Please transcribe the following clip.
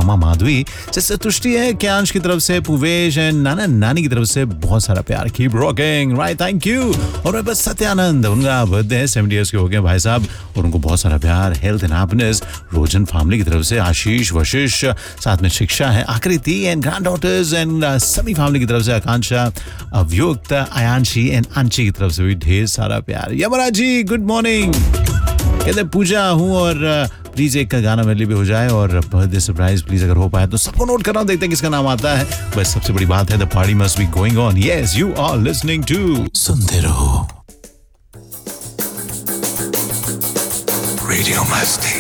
मामा Madhavi, sister तुष्टि है, क्यांश की तरफ से, पुवेश एंड नाना नानी की तरफ से बहुत सारा प्यार. Keep rocking, right, thank you. और बस सत्यानंद, उनका बर्थडे है, 70 इयर्स के हो गए भाई साहब, और उनको बहुत सारा प्यार, health and happiness. Rojan family की तरफ से आशीष, वशिष, साथ में शिक्षा है, आकृति एंड ग्रैंड डॉटर्स एंड सभी फैमिली की तरफ से आकांक्षा, अव्युक्त, आयांशी एंड अंशी की तरफ से भी ढेर सारा प्यार. Yamraj ji good morning. कहते पूजा हूँ और प्लीज एक का गाना मेरे लिए भी हो जाए और बर्थडे सरप्राइज प्लीज अगर हो पाए तो सबको नोट करना, देखते हैं किसका नाम आता है. बस सबसे बड़ी बात है the party must be going on. Yes, you are listening to सुनते रहो रेडियो मस्ती.